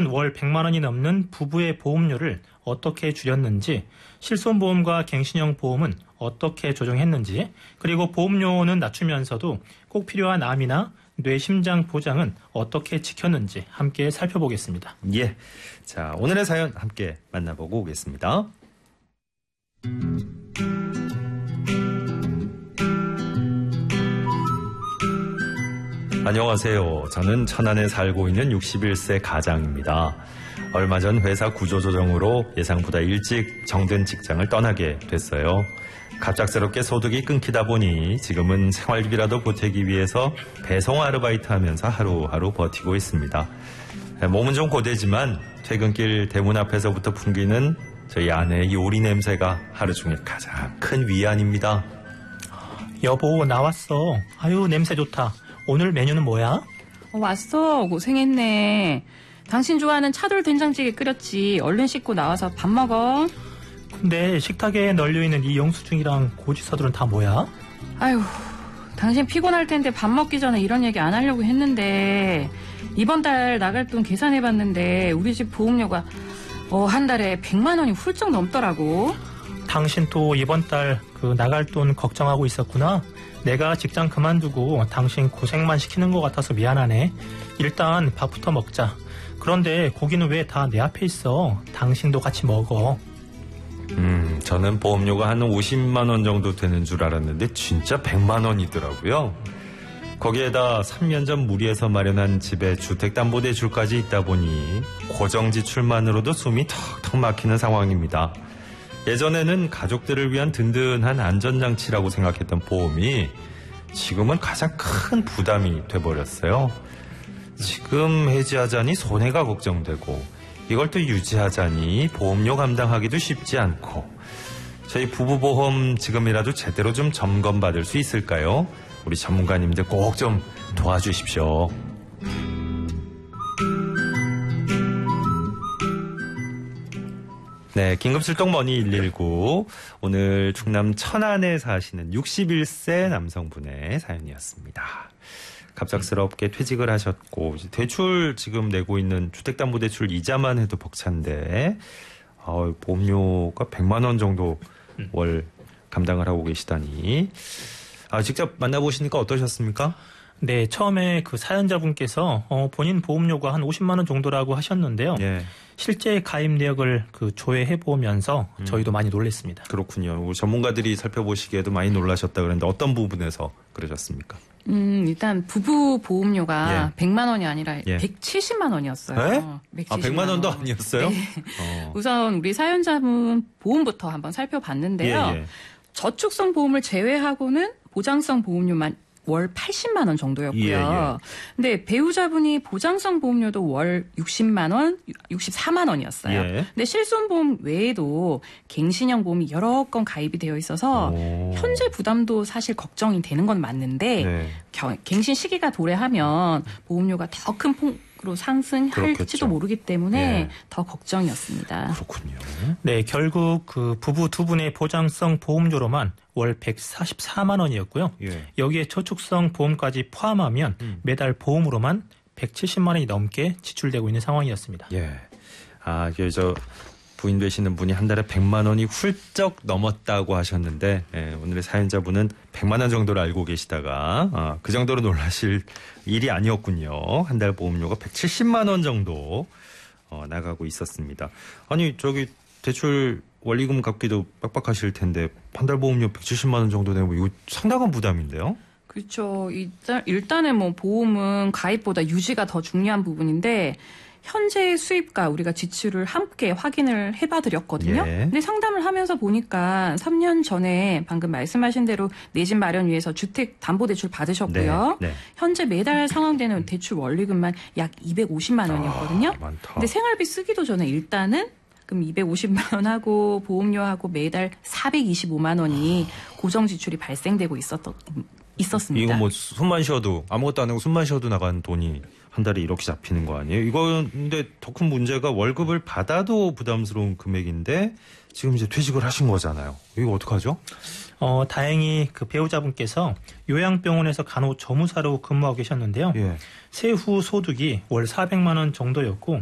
월 100만 원이 넘는 부부의 보험료를 어떻게 줄였는지, 실손보험과 갱신형 보험은 어떻게 조정했는지, 그리고 보험료는 낮추면서도 꼭 필요한 암이나 뇌, 심장 보장은 어떻게 지켰는지 함께 살펴보겠습니다. 예. 자, 오늘의 사연 함께 만나보고 오겠습니다. 안녕하세요. 저는 천안에 살고 있는 61세 가장입니다. 얼마 전 회사 구조조정으로 예상보다 일찍 정든 직장을 떠나게 됐어요. 갑작스럽게 소득이 끊기다 보니 지금은 생활비라도 보태기 위해서 배송 아르바이트 하면서 하루하루 버티고 있습니다. 몸은 좀 고되지만 퇴근길 대문 앞에서부터 풍기는 저희 아내의 요리 냄새가 하루 중에 가장 큰 위안입니다. 여보, 나왔어. 아유, 냄새 좋다. 오늘 메뉴는 뭐야? 왔어. 고생했네. 당신 좋아하는 차돌 된장찌개 끓였지. 얼른 씻고 나와서 밥 먹어. 근데 식탁에 널려있는 이 영수증이랑 고지서들은 다 뭐야? 아유, 당신 피곤할 텐데 밥 먹기 전에 이런 얘기 안 하려고 했는데 이번 달 나갈 돈 계산해봤는데 우리 집 보험료가 한 달에 100만 원이 훌쩍 넘더라고. 당신 또 이번 달 나갈 돈 걱정하고 있었구나. 내가 직장 그만두고 당신 고생만 시키는 것 같아서 미안하네. 일단 밥부터 먹자. 그런데 고기는 왜 다 내 앞에 있어? 당신도 같이 먹어. 저는 보험료가 한 50만 원 정도 되는 줄 알았는데 진짜 100만 원이더라고요. 거기에다 3년 전 무리해서 마련한 집에 주택담보대출까지 있다 보니 고정지출만으로도 숨이 턱턱 막히는 상황입니다. 예전에는 가족들을 위한 든든한 안전장치라고 생각했던 보험이 지금은 가장 큰 부담이 돼버렸어요. 지금 해지하자니 손해가 걱정되고 이걸 또 유지하자니 보험료 감당하기도 쉽지 않고 저희 부부보험 지금이라도 제대로 좀 점검받을 수 있을까요? 우리 전문가님들 꼭 좀 도와주십시오. 네, 긴급출동머니 119. 오늘 충남 천안에 사시는 61세 남성분의 사연이었습니다. 갑작스럽게 퇴직을 하셨고 대출 지금 내고 있는 주택담보대출 이자만 해도 벅찬데 보험료가 100만 원 정도 월 감당을 하고 계시다니. 직접 만나보시니까 어떠셨습니까? 네, 처음에 사연자분께서 본인 보험료가 한 50만 원 정도라고 하셨는데요. 예. 실제 가입 내역을 조회해보면서 저희도 많이 놀랐습니다. 그렇군요. 우리 전문가들이 살펴보시기에도 많이 놀라셨다 그랬는데 어떤 부분에서 그러셨습니까? 일단 부부 보험료가 100만 원이 아니라 170만 원이었어요. 네? 100만 원도 아니었어요? 네. 우선 우리 사연자분 보험부터 한번 살펴봤는데요. 예. 저축성 보험을 제외하고는 보장성 보험료만 월 80만 원 정도였고요. 근데 배우자분이 보장성 보험료도 월 60만 원, 64만 원이었어요. 근데 실손보험 외에도 갱신형 보험이 여러 건 가입이 되어 있어서 현재 부담도 사실 걱정이 되는 건 맞는데 갱신 시기가 도래하면 보험료가 더 큰 폭으로 상승할지도 모르기 때문에 더 걱정이었습니다. 그렇군요. 네, 결국 부부 두 분의 보장성 보험료로만 월 144만 원이었고요. 여기에 저축성 보험까지 포함하면 매달 보험으로만 170만 원이 넘게 지출되고 있는 상황이었습니다. 예. 부인 되시는 분이 한 달에 100만 원이 훌쩍 넘었다고 하셨는데 오늘의 사연자분은 100만 원 정도를 알고 계시다가 그 정도로 놀라실 일이 아니었군요. 한 달 보험료가 170만 원 정도 나가고 있었습니다. 아니 대출 원리금 갚기도 빡빡하실 텐데 한 달 보험료 170만 원 정도 내면 이거 상당한 부담인데요? 그렇죠. 일단은 보험은 가입보다 유지가 더 중요한 부분인데 현재 수입과 우리가 지출을 함께 확인을 해봐드렸거든요. 근데 상담을 하면서 보니까 3년 전에 방금 말씀하신 대로 내 집 마련 위해서 주택담보대출 받으셨고요. 현재 매달 상환되는 대출 원리금만 약 250만 원이었거든요. 많다. 근데 생활비 쓰기도 전에 일단은 그럼 250만 원 하고 보험료하고 매달 425만 원이 고정 지출이 발생되고 있었습니다. 이거 숨만 쉬어도 아무것도 안 하고 숨만 쉬어도 나간 돈이 한 달에 이렇게 잡히는 거 아니에요? 이건 근데 더 큰 문제가 월급을 받아도 부담스러운 금액인데 지금 이제 퇴직을 하신 거잖아요. 이거 어떡하죠? 다행히 배우자분께서 요양병원에서 간호조무사로 근무하고 계셨는데요. 세후 소득이 월 400만 원 정도였고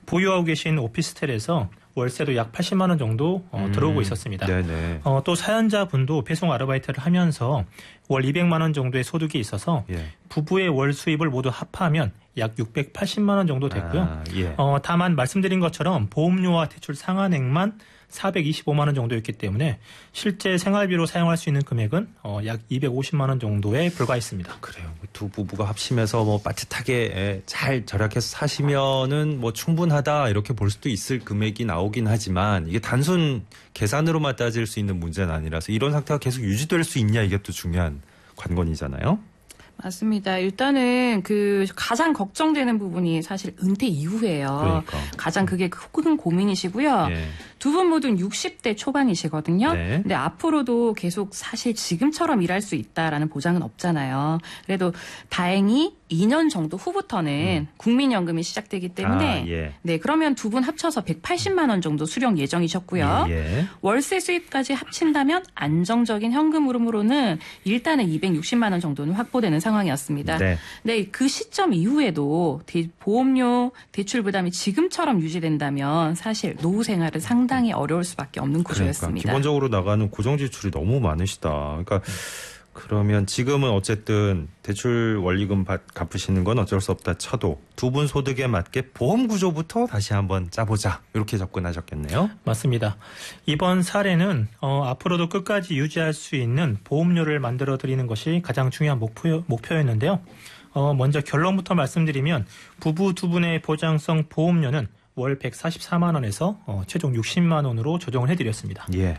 보유하고 계신 오피스텔에서 월세도 약 80만 원 정도 들어오고 있었습니다. 네네. 또 사연자분도 배송 아르바이트를 하면서 월 200만 원 정도의 소득이 있어서 예. 부부의 월 수입을 모두 합하면 약 680만 원 정도 됐고요. 예. 다만 말씀드린 것처럼 보험료와 대출 상환액만 425만 원 정도였기 때문에 실제 생활비로 사용할 수 있는 금액은 약 250만 원 정도에 불과했습니다. 그래요. 두 부부가 합심해서 뭐 빠듯하게 잘 절약해서 사시면은 뭐 충분하다 이렇게 볼 수도 있을 금액이 나오긴 하지만 이게 단순 계산으로만 따질 수 있는 문제는 아니라서 이런 상태가 계속 유지될 수 있냐 이게 또 중요한 관건이잖아요. 맞습니다. 일단은 가장 걱정되는 부분이 사실 은퇴 이후예요. 그러니까. 가장 그게 큰 고민이시고요. 예. 두 분 모두 60대 초반이시거든요. 네. 근데 앞으로도 계속 사실 지금처럼 일할 수 있다라는 보장은 없잖아요. 그래도 다행히 2년 정도 후부터는 국민연금이 시작되기 때문에 예. 네, 그러면 두 분 합쳐서 180만 원 정도 수령 예정이셨고요. 예. 월세 수입까지 합친다면 안정적인 현금 흐름으로는 일단은 260만 원 정도는 확보되는 상황이었습니다. 네. 네, 그 시점 이후에도 보험료 대출 부담이 지금처럼 유지된다면 사실 노후 생활은 상당히 어려울 수밖에 없는 구조였습니다. 그러니까 기본적으로 나가는 고정 지출이 너무 많으시다. 그러니까 그러면 지금은 어쨌든 대출 원리금 갚으시는 건 어쩔 수 없다 쳐도 두 분 소득에 맞게 보험 구조부터 다시 한번 짜보자 이렇게 접근하셨겠네요. 맞습니다. 이번 사례는 앞으로도 끝까지 유지할 수 있는 보험료를 만들어 드리는 것이 가장 중요한 목표였는데요. 먼저 결론부터 말씀드리면 부부 두 분의 보장성 보험료는 월 144만 원에서 최종 60만 원으로 조정을 해드렸습니다. 예.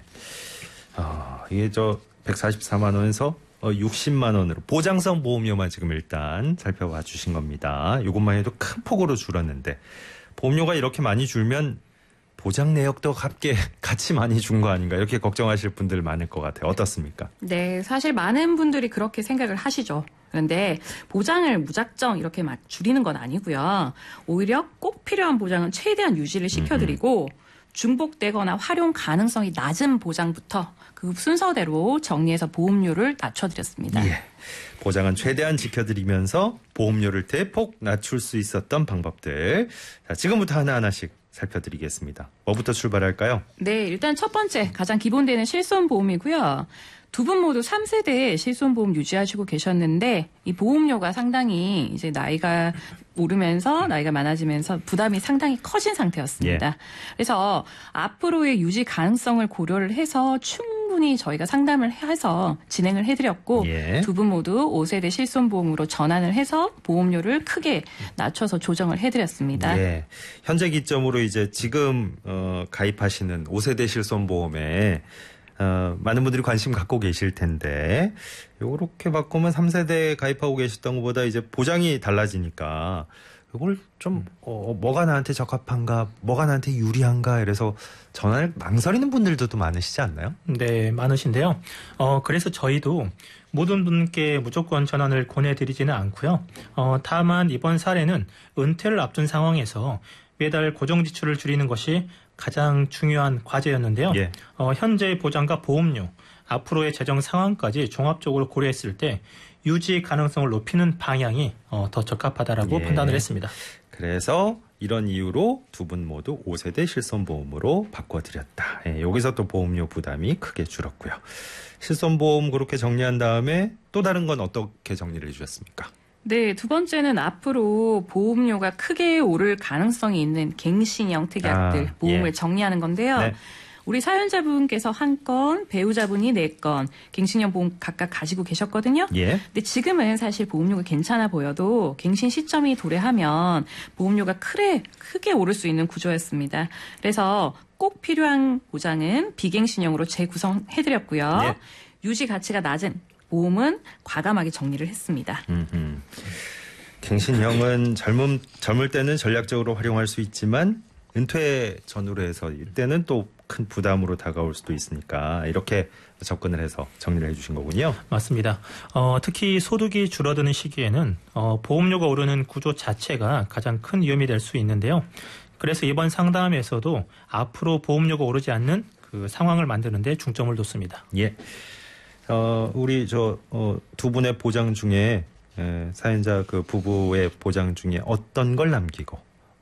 이게 144만 원에서 60만 원으로 보장성 보험료만 지금 일단 살펴봐 주신 겁니다. 이것만 해도 큰 폭으로 줄었는데 보험료가 이렇게 많이 줄면 보장 내역도 같이 많이 준 거 아닌가 이렇게 걱정하실 분들 많을 것 같아요. 어떻습니까? 네, 사실 많은 분들이 그렇게 생각을 하시죠. 그런데 보장을 무작정 이렇게 막 줄이는 건 아니고요. 오히려 꼭 필요한 보장은 최대한 유지를 시켜드리고 중복되거나 활용 가능성이 낮은 보장부터 그 순서대로 정리해서 보험료를 낮춰드렸습니다. 예. 보장은 최대한 지켜드리면서 보험료를 대폭 낮출 수 있었던 방법들. 자, 지금부터 하나하나씩 살펴드리겠습니다. 뭐부터 출발할까요? 네, 일단 첫 번째 가장 기본되는 실손보험이고요. 두 분 모두 3세대 실손보험 유지하시고 계셨는데 이 보험료가 상당히 이제 나이가 많아지면서 부담이 상당히 커진 상태였습니다. 예. 그래서 앞으로의 유지 가능성을 고려를 해서 충분히 저희가 상담을 해서 진행을 해드렸고 예. 두 분 모두 5세대 실손보험으로 전환을 해서 보험료를 크게 낮춰서 조정을 해드렸습니다. 예. 현재 기점으로 이제 지금 가입하시는 5세대 실손보험에 많은 분들이 관심 갖고 계실 텐데 요렇게 바꾸면 3세대 가입하고 계셨던 것보다 이제 보장이 달라지니까 이걸 좀 뭐가 나한테 적합한가 뭐가 나한테 유리한가 이래서 전화를 망설이는 분들도 또 많으시지 않나요? 네, 많으신데요. 그래서 저희도 모든 분께 무조건 전환을 권해드리지는 않고요. 다만 이번 사례는 은퇴를 앞둔 상황에서 매달 고정 지출을 줄이는 것이 가장 중요한 과제였는데요. 예. 현재의 보장과 보험료, 앞으로의 재정 상황까지 종합적으로 고려했을 때 유지 가능성을 높이는 방향이 더 적합하다라고 예. 판단을 했습니다. 그래서 이런 이유로 두 분 모두 5세대 실손보험으로 바꿔드렸다. 예, 여기서 또 보험료 부담이 크게 줄었고요. 실손보험 그렇게 정리한 다음에 또 다른 건 어떻게 정리를 해주셨습니까? 네, 두 번째는 앞으로 보험료가 크게 오를 가능성이 있는 갱신형 특약들 보험을 예. 정리하는 건데요. 네. 우리 사연자분께서 한 건, 배우자분이 4건, 갱신형 보험 각각 가지고 계셨거든요. 예. 근데 지금은 사실 보험료가 괜찮아 보여도 갱신 시점이 도래하면 보험료가 크게 오를 수 있는 구조였습니다. 그래서 꼭 필요한 보장은 비갱신형으로 재구성해드렸고요. 예. 유지 가치가 낮은 보험은 과감하게 정리를 했습니다. 갱신형은 젊을 때는 전략적으로 활용할 수 있지만 은퇴 전후로 해서 이때는 또 큰 부담으로 다가올 수도 있으니까 이렇게 접근을 해서 정리를 해주신 거군요. 맞습니다. 특히 소득이 줄어드는 시기에는 보험료가 오르는 구조 자체가 가장 큰 위험이 될 수 있는데요. 그래서 이번 상담에서도 앞으로 보험료가 오르지 않는 그 상황을 만드는 데 중점을 뒀습니다. 예. 우리 두 분의 보장 중에 사연자 그 부부의 보장 중에 어떤 걸 남기고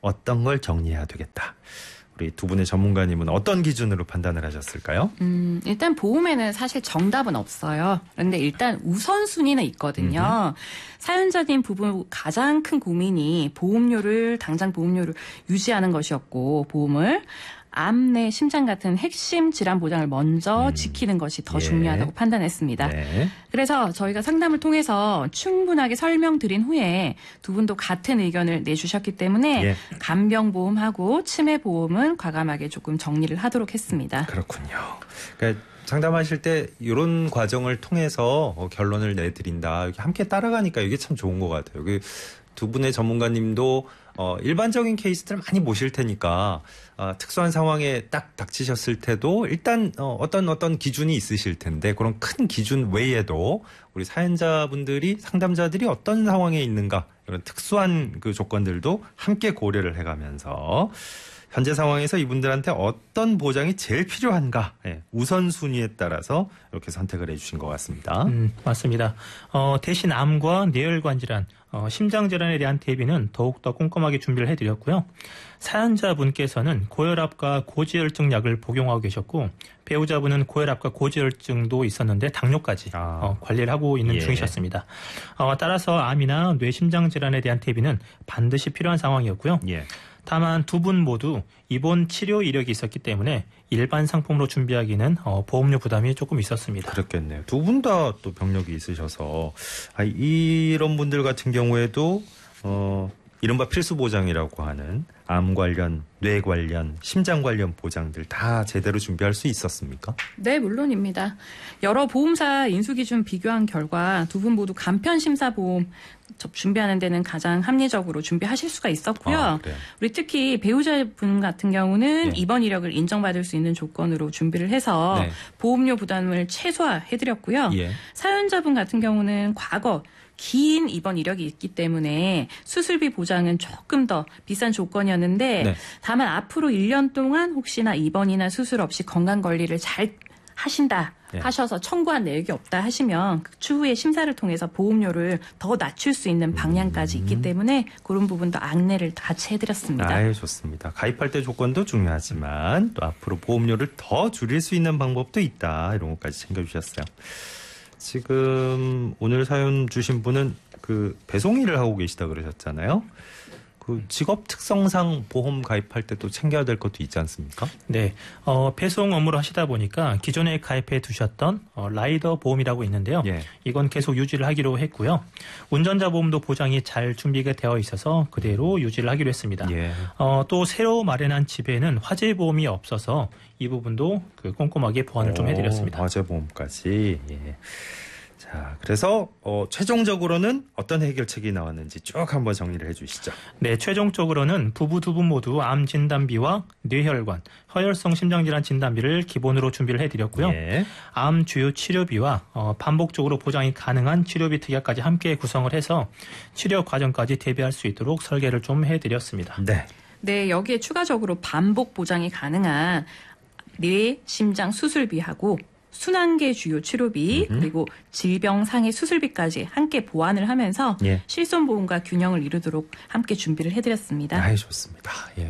어떤 걸 정리해야 되겠다. 우리 두 분의 전문가님은 어떤 기준으로 판단을 하셨을까요? 일단 보험에는 사실 정답은 없어요. 그런데 일단 우선순위는 있거든요. 사연자님 부부 가장 큰 고민이 당장 보험료를 유지하는 것이었고, 보험을 암 내 심장 같은 핵심 질환 보장을 먼저 지키는 것이 더 중요하다고 판단했습니다. 네. 그래서 저희가 상담을 통해서 충분하게 설명드린 후에 두 분도 같은 의견을 내주셨기 때문에 예. 간병보험하고 치매보험은 과감하게 조금 정리를 하도록 했습니다. 그렇군요. 그러니까 상담하실 때 이런 과정을 통해서 결론을 내드린다. 이렇게 함께 따라가니까 이게 참 좋은 것 같아요. 두 분의 전문가님도 일반적인 케이스들 많이 모실 테니까 특수한 상황에 딱 닥치셨을 때도 일단 어떤 기준이 있으실 텐데 그런 큰 기준 외에도 우리 사연자분들이 상담자들이 어떤 상황에 있는가 이런 특수한 그 조건들도 함께 고려를 해가면서 현재 상황에서 이분들한테 어떤 보장이 제일 필요한가 우선순위에 따라서 이렇게 선택을 해주신 것 같습니다. 맞습니다. 대신 암과 뇌혈관 질환, 심장질환에 대한 대비는 더욱더 꼼꼼하게 준비를 해드렸고요. 사연자분께서는 고혈압과 고지혈증 약을 복용하고 계셨고 배우자분은 고혈압과 고지혈증도 있었는데 당뇨까지 관리를 하고 있는 중이셨습니다. 따라서 암이나 뇌심장질환에 대한 대비는 반드시 필요한 상황이었고요. 예. 다만 두 분 모두 입원 치료 이력이 있었기 때문에 일반 상품으로 준비하기는 보험료 부담이 조금 있었습니다. 그렇겠네요. 두 분 다 또 병력이 있으셔서 이런 분들 같은 경우에도 이른바 필수 보장이라고 하는 암 관련, 뇌 관련, 심장 관련 보장들 다 제대로 준비할 수 있었습니까? 네, 물론입니다. 여러 보험사 인수기준 비교한 결과 두 분 모두 간편심사보험 준비하는 데는 가장 합리적으로 준비하실 수가 있었고요. 우리 특히 배우자분 같은 경우는 입원 이력을 인정받을 수 있는 조건으로 준비를 해서 보험료 부담을 최소화해드렸고요. 사연자분 같은 경우는 과거 긴 입원 이력이 있기 때문에 수술비 보장은 조금 더 비싼 조건이었는데 다만 앞으로 1년 동안 혹시나 입원이나 수술 없이 건강관리를 잘 하신다 하셔서 청구한 내역이 없다 하시면 추후에 심사를 통해서 보험료를 더 낮출 수 있는 방향까지 있기 때문에 그런 부분도 안내를 같이 해드렸습니다. 좋습니다. 가입할 때 조건도 중요하지만 또 앞으로 보험료를 더 줄일 수 있는 방법도 있다. 이런 것까지 챙겨주셨어요. 지금 오늘 사연 주신 분은 그 배송 일을 하고 계시다 그러셨잖아요. 그 직업 특성상 보험 가입할 때 또 챙겨야 될 것도 있지 않습니까? 네, 배송 업무를 하시다 보니까 기존에 가입해 두셨던 라이더 보험이라고 있는데요. 이건 계속 유지를 하기로 했고요. 운전자 보험도 보장이 잘 준비가 되어 있어서 그대로 유지를 하기로 했습니다. 또 새로 마련한 집에는 화재 보험이 없어서 이 부분도 꼼꼼하게 보완을 좀 해드렸습니다. 화재 보험까지. 자, 그래서 최종적으로는 어떤 해결책이 나왔는지 쭉 한번 정리를 해주시죠. 네, 최종적으로는 부부 두 분 모두 암 진단비와 뇌혈관, 허혈성 심장질환 진단비를 기본으로 준비를 해드렸고요. 암 주요 치료비와 반복적으로 보장이 가능한 치료비 특약까지 함께 구성을 해서 치료 과정까지 대비할 수 있도록 설계를 좀 해드렸습니다. 네, 여기에 추가적으로 반복 보장이 가능한 뇌, 심장 수술비하고 순환계 주요 치료비 그리고 질병 상해 수술비까지 함께 보완을 하면서 실손보험과 균형을 이루도록 함께 준비를 해드렸습니다. 좋습니다.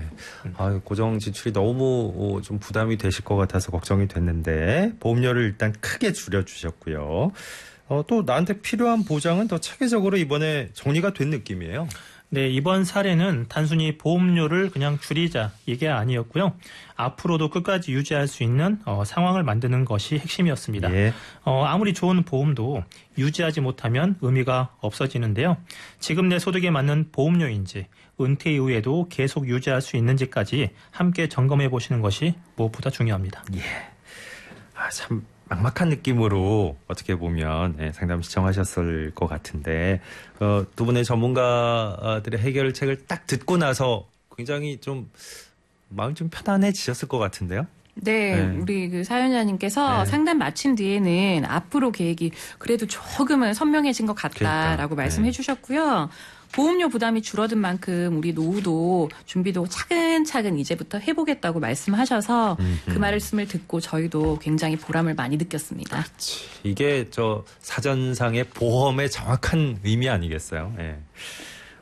고정 지출이 너무 좀 부담이 되실 것 같아서 걱정이 됐는데 보험료를 일단 크게 줄여주셨고요. 또 나한테 필요한 보장은 더 체계적으로 이번에 정리가 된 느낌이에요. 네, 이번 사례는 단순히 보험료를 그냥 줄이자 이게 아니었고요. 앞으로도 끝까지 유지할 수 있는 상황을 만드는 것이 핵심이었습니다. 아무리 좋은 보험도 유지하지 못하면 의미가 없어지는데요. 지금 내 소득에 맞는 보험료인지 은퇴 이후에도 계속 유지할 수 있는지까지 함께 점검해 보시는 것이 무엇보다 중요합니다. 참 막막한 느낌으로 어떻게 보면 상담 시청하셨을 것 같은데 두 분의 전문가들의 해결책을 딱 듣고 나서 굉장히 좀 마음이 좀 편안해지셨을 것 같은데요. 네, 우리 그 사연자님께서 상담 마친 뒤에는 앞으로 계획이 그래도 조금은 선명해진 것 같다라고 말씀해 주셨고요. 보험료 부담이 줄어든 만큼 우리 노후도 준비도 차근차근 이제부터 해보겠다고 말씀하셔서 그 말씀을 듣고 저희도 굉장히 보람을 많이 느꼈습니다. 이게 사전상의 보험의 정확한 의미 아니겠어요?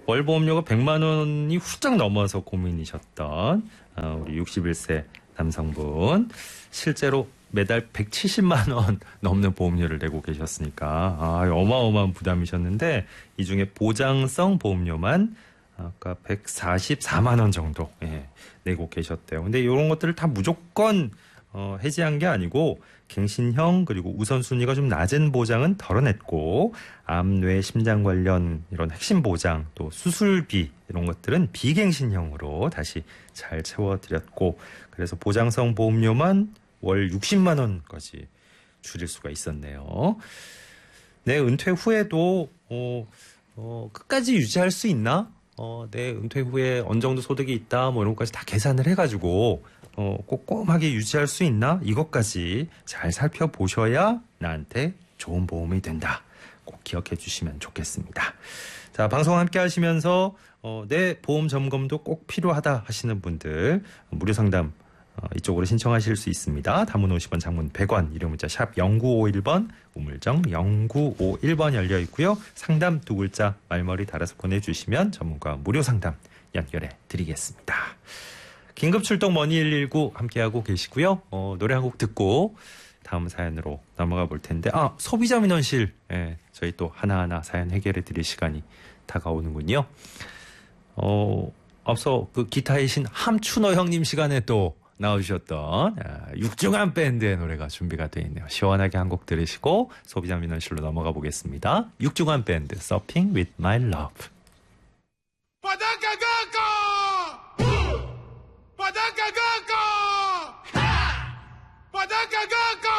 월 보험료가 100만 원이 훌쩍 넘어서 고민이셨던 우리 61세 남성분 실제로 매달 170만 원 넘는 보험료를 내고 계셨으니까 어마어마한 부담이셨는데 이 중에 보장성 보험료만 아까 144만 원 정도 내고 계셨대요. 근데 이런 것들을 다 무조건 해지한 게 아니고 갱신형 그리고 우선순위가 좀 낮은 보장은 덜어냈고 암, 뇌, 심장 관련 이런 핵심 보장 또 수술비 이런 것들은 비갱신형으로 다시 잘 채워드렸고 그래서 보장성 보험료만 월 60만 원까지 줄일 수가 있었네요. 내 은퇴 후에도 끝까지 유지할 수 있나? 내 은퇴 후에 어느 정도 소득이 있다 뭐 이런 것까지 다 계산을 해가지고 꼼꼼하게 유지할 수 있나? 이것까지 잘 살펴보셔야 나한테 좋은 보험이 된다. 꼭 기억해 주시면 좋겠습니다. 자, 방송 함께 하시면서 내 보험 점검도 꼭 필요하다 하시는 분들 무료 상담 이쪽으로 신청하실 수 있습니다. 단문 50원, 장문 100원, 유료 문자 샵 0951번, 우물정 0951번 열려 있고요. 상담 두 글자 말머리 달아서 보내주시면 전문가 무료 상담 연결해 드리겠습니다. 긴급 출동 머니 119 함께하고 계시고요. 노래 한 곡 듣고 다음 사연으로 넘어가 볼 텐데 소비자 민원실 저희 또 하나하나 사연 해결해 드릴 시간이 다가오는군요. 앞서 그 기타의 신 함춘호 형님 시간에 또 나오셨던 육중한 밴드의 노래가 준비가 되어 있네요. 시원하게 한 곡 들으시고 소비자 민원실로 넘어가 보겠습니다. 육중한 밴드 Surfing with My Love. 바닷가 가고 바닷가 가고 바닷가 가고